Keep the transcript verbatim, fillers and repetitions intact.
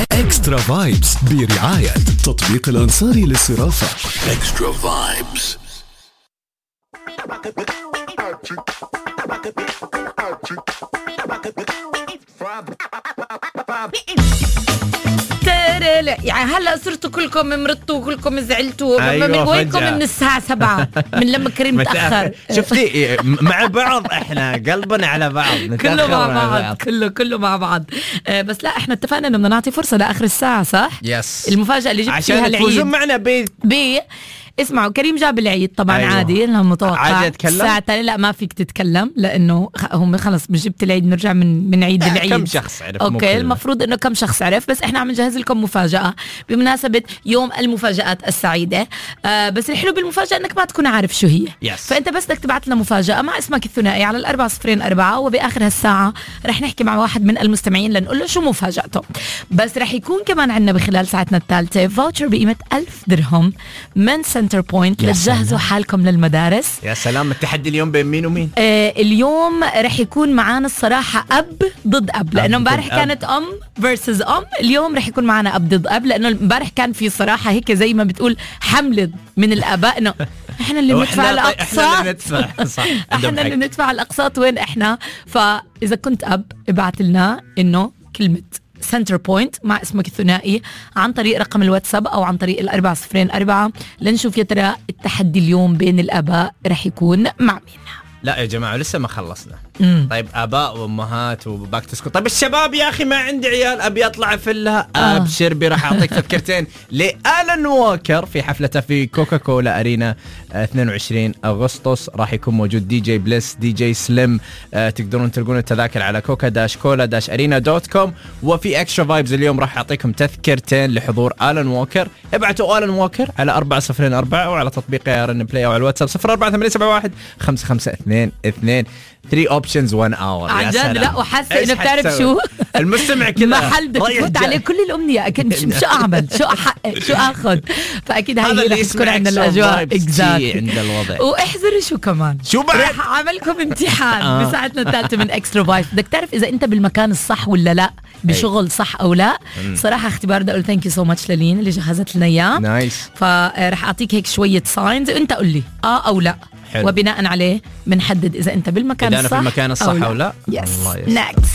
إكسترا فايبس برعاية تطبيق الأنصاري للصرافة. إكسترا فايبس. يعني هلا صرتوا كلكم مرضتوا كلكم زعلتوا. أيوة من وينكم فجأة. من الساعة سبعة من لما كريم متأخر. شفتي مع بعض احنا قلبنا على بعض كله مع بعض كله كله مع بعض. آه بس لا احنا اتفقنا انه بدنا نعطي فرصة لآخر الساعة صح؟ يس. المفاجأة اللي جبت فيها عشان تفوزون العيد معنا ب ب اسمعوا كريم جاب العيد طبعا. أيوة. عادي لها متوقع عادي أتكلم؟ الساعة الثانية لا ما فيك تتكلم لأنه هم خلص جبت العيد نرجع من من عيد العيد. كم شخص عرف؟ أوكي المفروض إنه كم شخص عرف بس إحنا عم نجهز لكم مفاجأة بمناسبة يوم المفاجآت السعيدة. آه بس الحلو بالمفاجأة إنك ما تكون عارف شو هي. يس. فأنت بس بدك تبعت لنا مفاجأة مع اسمك الثنائي على الأربعة صفرين أربعة وبآخر هالساعة رح نحكي مع واحد من المستمعين لنقول له شو مفاجأته. بس رح يكون كمان عندنا بخلال ساعتنا الثالثة فاوتشر بقيمة ألف درهم من سنتر بوينت. جهزوا حالكم للمدارس. يا سلام. التحدي اليوم بين مين ومين؟ آه اليوم رح يكون معانا الصراحة أب ضد أب لأنه امبارح كانت أم versus أم. اليوم رح يكون معانا أب ضد أب لأنه امبارح كان في صراحة هيك زي ما بتقول حملة من الآباء إنه إحنا اللي بندفع الأقساط. إحنا اللي ندفع صح. إحنا اللي ندفع الأقساط وين إحنا. فإذا كنت أب ابعت لنا إنه كلمة سنتر بوينت مع اسمك الثنائي عن طريق رقم الواتساب أو عن طريق الأربعة صفرين أربعة لنشوف يا ترى التحدي اليوم بين الآباء رح يكون مع مين. لا يا جماعة لسه ما خلصنا. مم. طيب آباء وأمهات وباك تسكت. طيب الشباب يا أخي ما عندي عيال أبي أطلع فيلها. آه. أبشر بي راح أعطيك تذكرتين لآلان ووكر في حفلته في كوكا كولا أرينا اثنين وعشرين أغسطس. راح يكون موجود دي جي بليس دي جي سليم. آه تقدرون تلقون التذاكر على كوكا داش كولا داش أرينا دوت كوم. وفي إكسترا فايبز اليوم راح أعطيكم تذكرتين لحضور آلان ووكر. ابعتوا آلان ووكر على أربعة صفرين أربعة أو على تطبيق يا رن بلاي أو على الواتساب صفر أربعة ثمانية سبعة واحد خمسة خمسة اثنين اثنين ثري اوبشنز وان اور. عن جد لا وحاسه انه بتعرف شو المستمع كذا محل بدك تفوت عليه كل الامنيه اكيد شو اعمل شو احقق شو اخذ. فاكيد هاي رح تكون عندنا الاجواء اكزاكتلي عند الوضع. واحذروا شو كمان شو بعد رح اعملكم امتحان بساعتنا الثالثه من اكسترا فايف. بدك تعرف اذا انت بالمكان الصح ولا لا بشغل صح او لا. صراحه اختبار بدي اقول ثانك يو سو ماتش للين اللي جهزت لنا اياه. نايس. فرح اعطيك هيك شويه ساينز وانت قول لي اه او لا. حلو. وبناء عليه بنحدد اذا انت بالمكان إذا الصح أنا في المكان الصح او لا. يس نكست.